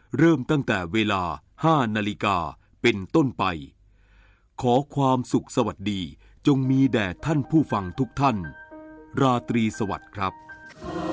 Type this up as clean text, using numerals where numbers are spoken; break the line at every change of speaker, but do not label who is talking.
เริ่มตั้งแต่เวลา 5 นาฬิกาเป็นต้นไปขอความสุขสวัสดีจงมีแด่ท่านผู้ฟังทุกท่านราตรีสวัสดิ์ครับ